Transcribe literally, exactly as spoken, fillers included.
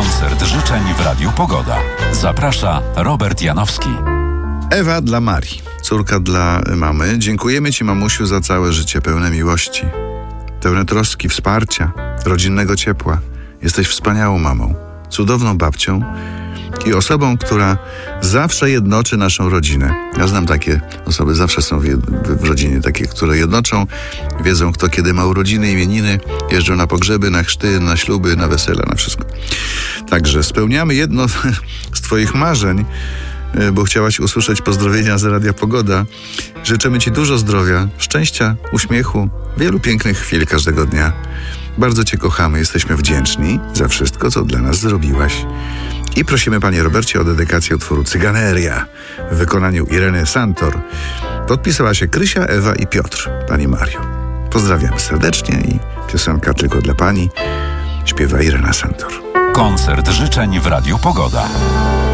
Koncert życzeń w Radiu Pogoda. Zaprasza Robert Janowski. Ewa dla Marii, córka dla mamy. Dziękujemy Ci, mamusiu, za całe życie pełne miłości, pełne troski, wsparcia, rodzinnego ciepła. Jesteś wspaniałą mamą, cudowną babcią i osobą, która zawsze jednoczy naszą rodzinę. Ja znam takie osoby, zawsze są w, jed- w rodzinie takie, które jednoczą, wiedzą kto kiedy ma urodziny, imieniny, jeżdżą na pogrzeby, na chrzty, na śluby, na wesela, na wszystko. Także spełniamy jedno z Twoich marzeń, bo chciałaś usłyszeć pozdrowienia z Radia Pogoda. Życzymy Ci dużo zdrowia, szczęścia, uśmiechu, wielu pięknych chwil każdego dnia. Bardzo Cię kochamy, jesteśmy wdzięczni za wszystko, co dla nas zrobiłaś. I prosimy, Panie Robercie, o dedykację utworu Cyganeria w wykonaniu Ireny Santor. Podpisała się Krysia, Ewa i Piotr, Pani Mario. Pozdrawiam serdecznie i piosenka tylko dla Pani śpiewa Irena Santor. Koncert życzeń w Radiu Pogoda.